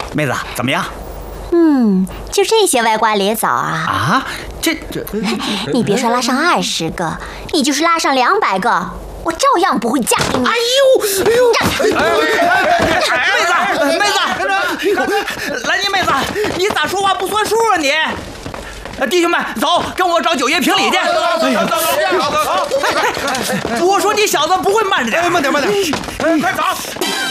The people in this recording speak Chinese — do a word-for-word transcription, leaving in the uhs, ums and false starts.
妹子怎么样？ 嗯，就这些歪瓜裂枣啊！ 啊，这这， 你别说拉上二十个，你就是拉上两百个，我照样不会嫁给你。 哎呦，哎呦，站开！妹子，妹子，兰妮妹子，你咋说话不算数啊你？弟兄们，走，跟我找九爷评理去。 走走走走走！ 我说你小子不会慢着点， 慢点慢点，快走！